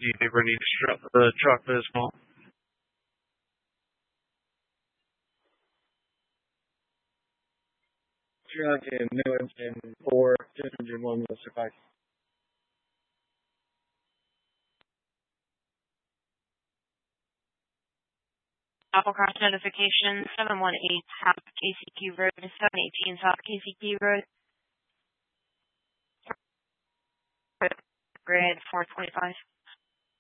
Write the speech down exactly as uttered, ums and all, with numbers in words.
Do you ever need to strap the truck this small? Truck and new engine or just engine one will suffice. Apple Cross notification seven one eight South K C Q Road, seven eighteen South K C Q Road. Grid four twenty-five.